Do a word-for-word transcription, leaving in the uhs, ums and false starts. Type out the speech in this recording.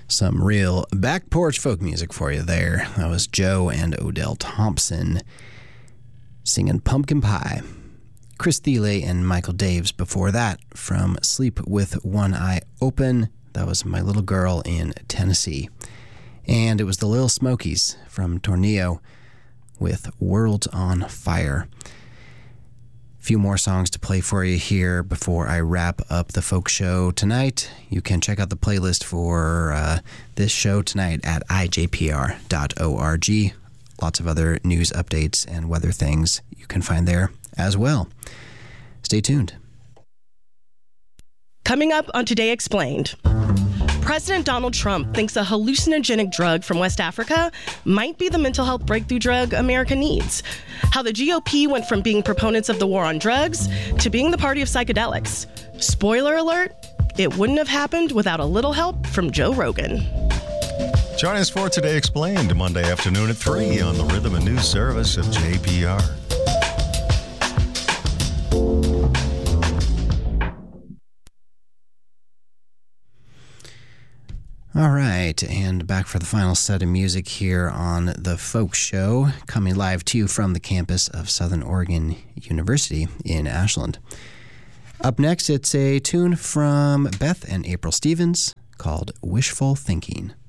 Some real back porch folk music for you there. That was Joe and Odell Thompson singing Pumpkin Pie. Chris Thiele and Michael Daves before that from Sleep with One Eye Open. That was My Little Girl in Tennessee. And it was the Little Smokies from Tornillo with Worlds on Fire. A few more songs to play for you here before I wrap up the folk show tonight. You can check out the playlist for uh, this show tonight at I J P R dot org. Lots of other news updates and weather things you can find there as well. Stay tuned. Coming up on Today Explained, President Donald Trump thinks a hallucinogenic drug from West Africa might be the mental health breakthrough drug America needs. How the G O P went from being proponents of the war on drugs to being the party of psychedelics. Spoiler alert, it wouldn't have happened without a little help from Joe Rogan. Join us for Today Explained, Monday afternoon at three on the Rhythm and News Service of J P R. All right, and back for the final set of music here on The Folk Show, coming live to you from the campus of Southern Oregon University in Ashland. Up next, it's a tune from Beth and April Stevens called Wishful Thinking.